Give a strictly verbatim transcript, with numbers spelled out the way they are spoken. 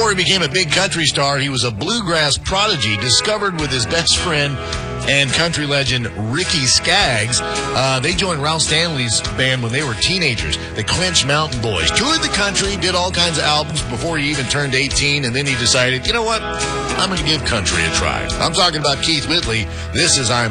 Before he became a big country star, he was a bluegrass prodigy discovered with his best friend and country legend Ricky Skaggs. Uh, they joined Ralph Stanley's band when they were teenagers, the Clinch Mountain Boys. Toured the country, did all kinds of albums before he even turned eighteen, and then he decided, you know what, I'm going to give country a try. I'm talking about Keith Whitley. This is I'm